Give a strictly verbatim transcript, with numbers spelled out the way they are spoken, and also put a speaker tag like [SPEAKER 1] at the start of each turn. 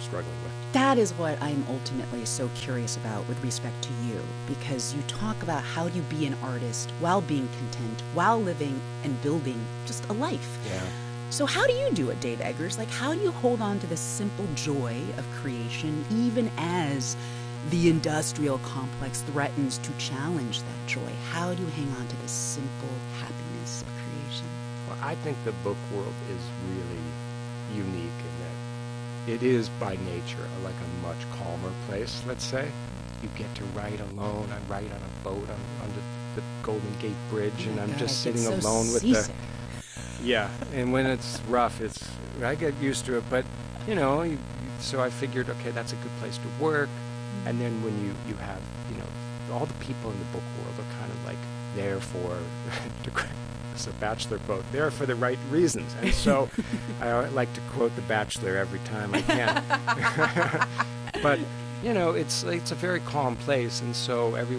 [SPEAKER 1] struggling with.
[SPEAKER 2] That is what I'm ultimately so curious about with respect to you, because you talk about how do you be an artist while being content, while living and building just a life.
[SPEAKER 1] Yeah.
[SPEAKER 2] So how do you do it, Dave Eggers? Like, how do you hold on to the simple joy of creation even as the industrial complex threatens to challenge that joy? How do you hang on to the simple happiness of creation?
[SPEAKER 1] Well, I think the book world is really unique in that it is by nature like a much calmer place, let's say. You get to write alone. I write on a boat on, on the, the Golden Gate Bridge,
[SPEAKER 2] Oh
[SPEAKER 1] and
[SPEAKER 2] my
[SPEAKER 1] I'm
[SPEAKER 2] God,
[SPEAKER 1] just
[SPEAKER 2] I get
[SPEAKER 1] sitting
[SPEAKER 2] so
[SPEAKER 1] alone with
[SPEAKER 2] seasick.
[SPEAKER 1] the... Yeah, and when it's rough, it's I get used to it, but, you know, you, so I figured, okay, that's a good place to work. And then when you, you have, you know, all the people in the book world are kind of like there for, it's a bachelor boat, there for the right reasons. And so I like to quote The Bachelor every time I can. But, you know, it's it's a very calm place, and so every